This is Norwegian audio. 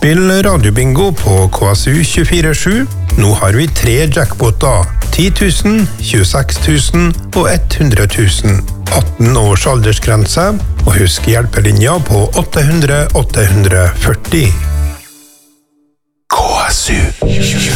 Spill radiobingo på KSU 24/7. Nå har vi 3 jackpoter. 10 000, 26 000 og 100 000. 18 års aldersgrense, og husk hjelpelinja på 800 840. KSU